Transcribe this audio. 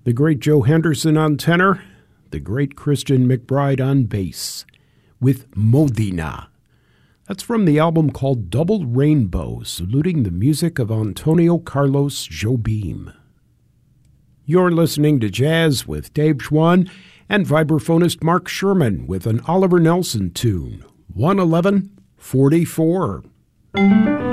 The great Joe Henderson on tenor, the great Christian McBride on bass, with Modena. That's from the album called Double Rainbow, saluting the music of Antonio Carlos Jobim. You're listening to Jazz with Dave Schwann and vibraphonist Mark Sherman with an Oliver Nelson tune, 111-44.